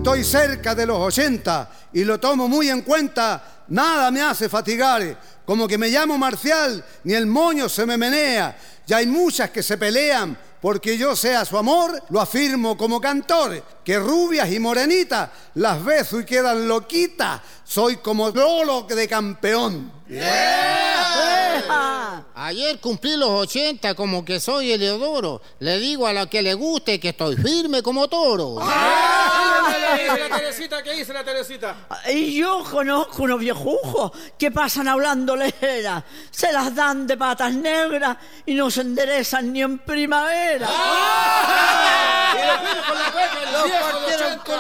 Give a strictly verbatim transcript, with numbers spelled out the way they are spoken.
estoy cerca de los ochenta y lo tomo muy en cuenta, nada me hace fatigar. Como que me llamo Marcial, ni el moño se me menea. Ya hay muchas que se pelean porque yo sea su amor, lo afirmo como cantor, que rubias y morenitas las beso y quedan loquitas. Soy como Lolo de campeón. Yeah. Ayer cumplí los ochenta como que soy Eleodoro. Le digo a la que le guste que estoy firme como toro. ¿Qué dice la Teresita? ¿Qué dice la Teresita? Y yo conozco unos viejujos que pasan hablando lejera. Se las dan de patas negras y no se enderezan ni en primavera. ¡Ah! Y después con la cueca, el viejo de ochenta